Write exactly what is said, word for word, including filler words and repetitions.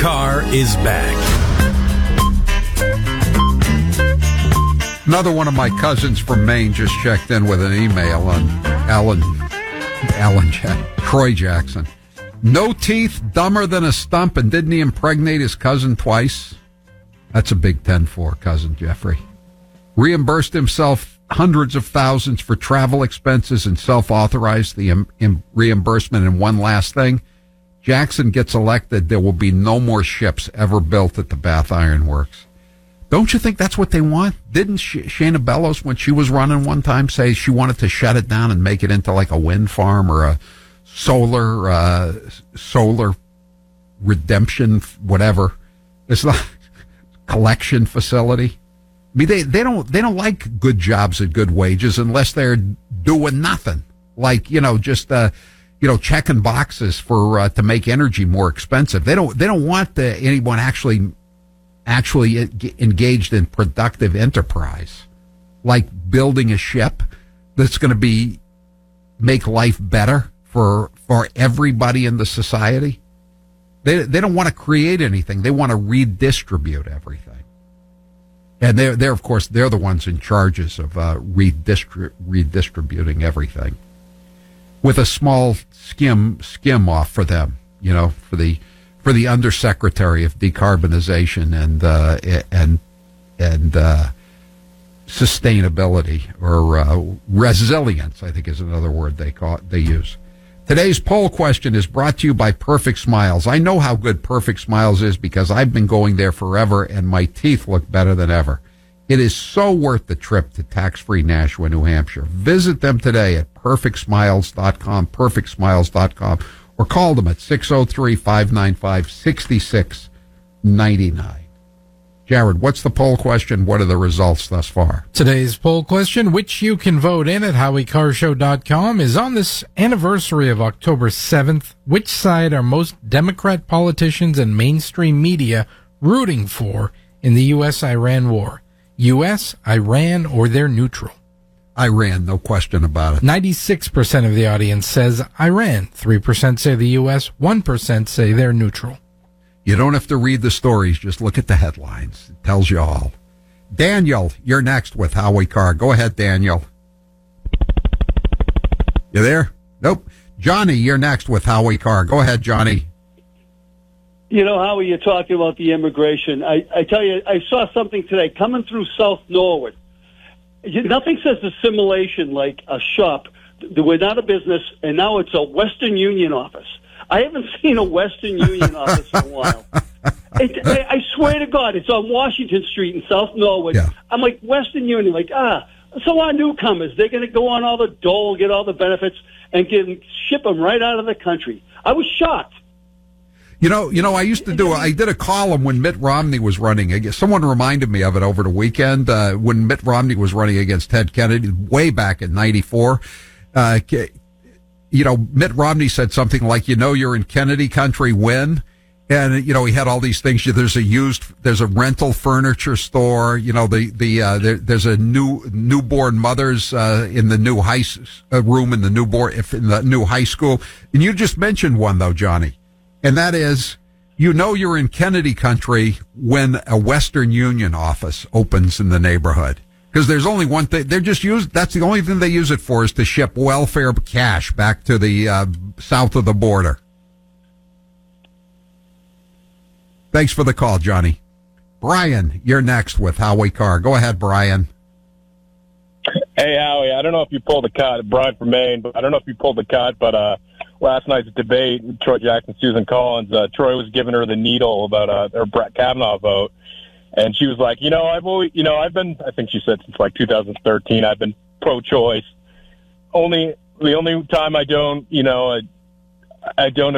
Carr is back. Another one of my cousins from Maine just checked in with an email on Alan, Alan Jack, Troy Jackson. No teeth, dumber than a stump, and didn't he impregnate his cousin twice? That's a big ten four, cousin Jeffrey. Reimbursed himself hundreds of thousands for travel expenses and self-authorized the im- im- reimbursement. And one last thing, Jackson gets elected, there will be no more ships ever built at the Bath Iron Works. Don't you think that's what they want? Didn't Sh- Shana Bellows, when she was running one time, say she wanted to shut it down and make it into like a wind farm or a solar uh, solar redemption, whatever? It's not collection facility. I mean, they, they don't they don't like good jobs at good wages unless they're doing nothing. Like, you know, just uh, you know, checking boxes for uh, to make energy more expensive. They don't they don't want the, anyone actually actually engaged in productive enterprise, like building a ship that's going to be make life better for for everybody in the society. They they don't want to create anything. They want to redistribute everything. And they're, they're, of course, they're the ones in charges of uh, redistri- redistributing everything, with a small skim skim off for them, you know, for the for the Undersecretary of Decarbonization and uh, and and uh, Sustainability, or uh, resilience, I think is another word they call it, they use. Today's poll question is brought to you by Perfect Smiles. I know how good Perfect Smiles is because I've been going there forever, and my teeth look better than ever. It is so worth the trip to tax-free Nashua, New Hampshire. Visit them today at perfect smiles dot com, perfect smiles dot com, or call them at six oh three, five nine five, six six nine nine. Jared, what's the poll question? What are the results thus far? Today's poll question, which you can vote in at howie carr show dot com, is on this anniversary of October seventh. Which side are most Democrat politicians and mainstream media rooting for in the U S Iran war? U S, Iran, or they're neutral? Iran, no question about it. ninety-six percent of the audience says Iran. three percent say the U S, one percent say they're neutral. You don't have to read the stories. Just look at the headlines. It tells you all. Daniel, you're next with Howie Carr. Go ahead, Daniel. You there? Nope. Johnny, you're next with Howie Carr. Go ahead, Johnny. You know, Howie, you're talking about the immigration. I, I tell you, I saw something today coming through South Norwood. Nothing says assimilation like a shop. We're not a business, and now it's a Western Union office. I haven't seen a Western Union office in a while. It, I, I swear to God, it's on Washington Street in South Norwood. Yeah. I'm like, Western Union, like, ah, so our newcomers, they're going to go on all the dole, get all the benefits, and get, ship them right out of the country. I was shocked. You know, you know, I used to do, I did a column when Mitt Romney was running. I guess someone reminded me of it over the weekend, uh, when Mitt Romney was running against Ted Kennedy way back in ninety-four. Uh, you know, Mitt Romney said something like, you know, you're in Kennedy country when, and, you know, he had all these things. There's a used, there's a rental furniture store, you know, the, the, uh, there, there's a new, newborn mothers, uh, in the new high uh, room in the newborn, if in the new high school. And you just mentioned one though, Johnny, and that is, you know, you're in Kennedy country when a Western Union office opens in the neighborhood. Because there's only one thing, they're just used, that's the only thing they use it for, is to ship welfare cash back to the uh, south of the border. Thanks for the call, Johnny. Brian, you're next with Howie Carr. Go ahead, Brian. Hey, Howie, I don't know if you pulled the cut, Brian from Maine, but I don't know if you pulled the cut, but uh, last night's debate with Troy Jackson, Susan Collins, uh, Troy was giving her the needle about uh, her Brett Kavanaugh vote. And she was like, you know, I've always, you know, I've been, I think she said since like two thousand thirteen, I've been pro-choice. Only, the only time I don't, you know, I, I don't